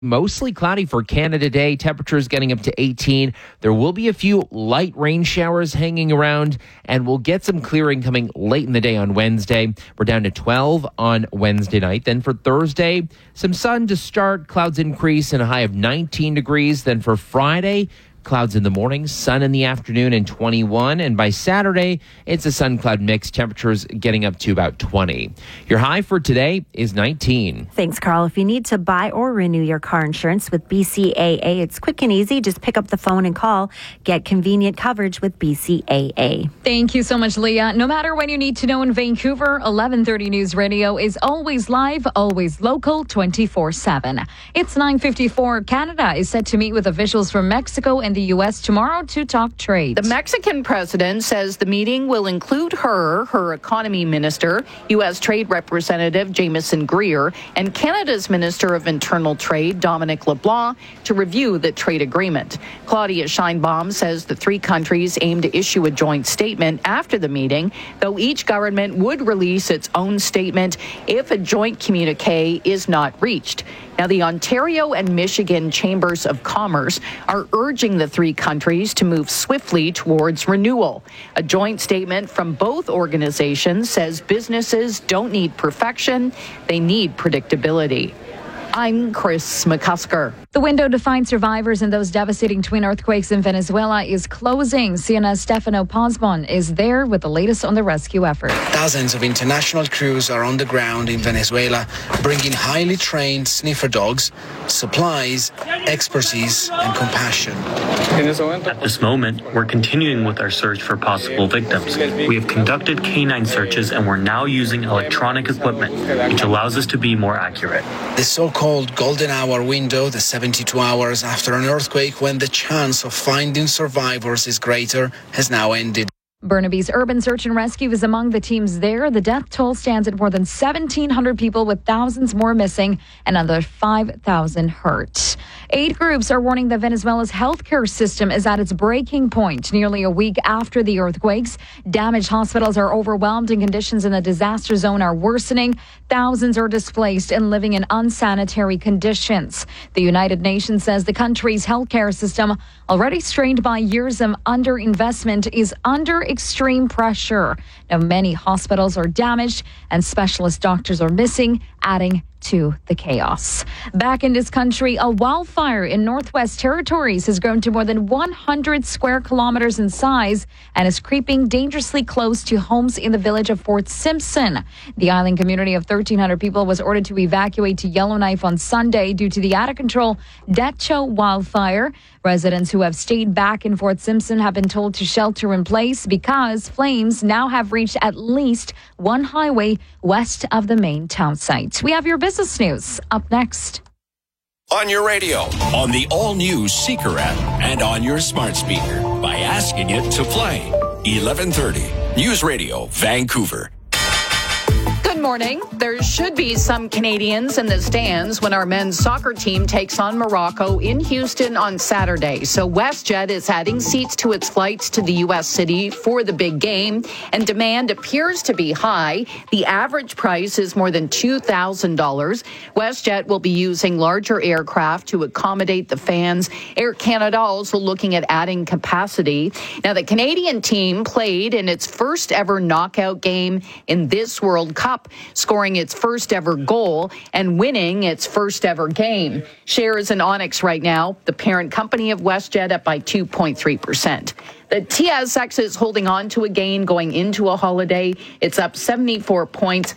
Mostly cloudy for Canada Day. Temperatures getting up to 18. There will be a few light rain showers hanging around, and we'll get some clearing coming late in the day on Wednesday. We're down to 12 on Wednesday night. Then for Thursday, some sun to start. Clouds increase and a high of 19 degrees. Then for Friday, clouds in the morning, sun in the afternoon, and 21. And by Saturday, it's a sun-cloud mix. Temperatures getting up to about 20. Your high for today is 19. Thanks, Carl. If you need to buy or renew your car insurance with BCAA, it's quick and easy. Just pick up the phone and call. Get convenient coverage with BCAA. Thank you so much, Leah. No matter when you need to know in Vancouver, 1130 News Radio is always live, always local, 24/7. It's 9:54. Canada is set to meet with officials from Mexico and the U.S. tomorrow to talk trade. The Mexican president says the meeting will include her economy minister, U.S. Trade Representative Jameson Greer, and Canada's Minister of Internal Trade, Dominic LeBlanc, to review the trade agreement. Claudia Sheinbaum says the three countries aim to issue a joint statement after the meeting, though each government would release its own statement if a joint communique is not reached. Now, the Ontario and Michigan Chambers of Commerce are urging the three countries to move swiftly towards renewal. A joint statement from both organizations says businesses don't need perfection, they need predictability. I'm Chris McCusker. The window to find survivors in those devastating twin earthquakes in Venezuela is closing. CNN's Stefano Posbon is there with the latest on the rescue effort. Dozens of international crews are on the ground in Venezuela, bringing highly trained sniffer dogs, supplies, expertise, and compassion. At this moment, we're continuing with our search for possible victims. We have conducted canine searches and we're now using electronic equipment, which allows us to be more accurate. The so-called golden hour window, the 72 hours after an earthquake when the chance of finding survivors is greater, has now ended. Burnaby's Urban Search and Rescue is among the teams there. The death toll stands at more than 1,700 people, with thousands more missing and another 5,000 hurt. Aid groups are warning that Venezuela's healthcare system is at its breaking point. Nearly a week after the earthquakes, damaged hospitals are overwhelmed and conditions in the disaster zone are worsening. Thousands are displaced and living in unsanitary conditions. The United Nations says the country's healthcare system, already strained by years of underinvestment, is under extreme pressure. Now, many hospitals are damaged and specialist doctors are missing, adding to the chaos. Back in this country, a wildfire in Northwest Territories has grown to more than 100 square kilometers in size and is creeping dangerously close to homes in the village of Fort Simpson. The island community of 1,300 people was ordered to evacuate to Yellowknife on Sunday due to the out-of-control Decho wildfire. Residents who have stayed back in Fort Simpson have been told to shelter in place because flames now have reached at least one highway west of the main town site. We have your business news up next. On your radio, on the all-new Seeker app, and on your smart speaker by asking it to play 1130 News Radio, Vancouver. Good morning. There should be some Canadians in the stands when our men's soccer team takes on Morocco in Houston on Saturday. So WestJet is adding seats to its flights to the U.S. city for the big game, and demand appears to be high. The average price is more than $2,000. WestJet will be using larger aircraft to accommodate the fans. Air Canada also looking at adding capacity. Now, the Canadian team played in its first ever knockout game in this World Cup, scoring its first ever goal and winning its first ever game. Shares in Onyx right now, the parent company of WestJet, up by 2.3%. The TSX is holding on to a gain going into a holiday. It's up 74 points,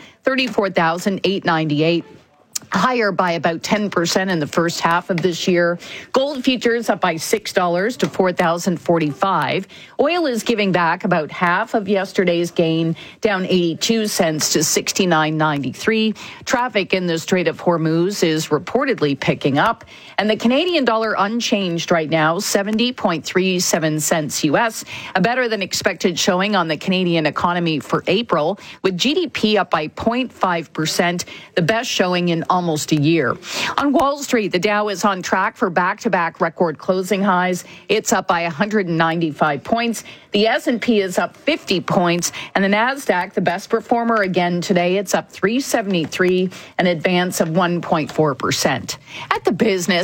34,898. Higher by about 10% in the first half of this year. Gold futures up by $6 to $4,045. Oil is giving back about half of yesterday's gain, down 82 cents to $69.93. Traffic in the Strait of Hormuz is reportedly picking up. And the Canadian dollar unchanged right now, 70.37 cents U.S. A better than expected showing on the Canadian economy for April, with GDP up by 0.5%, the best showing in almost almost a year. On Wall Street, the Dow is on track for back-to-back record closing highs. It's up by 195 points. The S&P is up 50 points, and the Nasdaq, the best performer again today, it's up 373, an advance of 1.4%. At the business